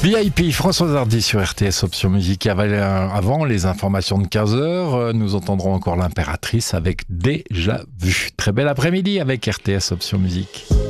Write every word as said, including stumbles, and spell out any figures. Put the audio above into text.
V I P, Françoise Hardy sur R T S Option Musique. Avant les informations de quinze heures, nous entendrons encore l'impératrice avec Déjà Vu. Très bel après-midi avec R T S Option Musique.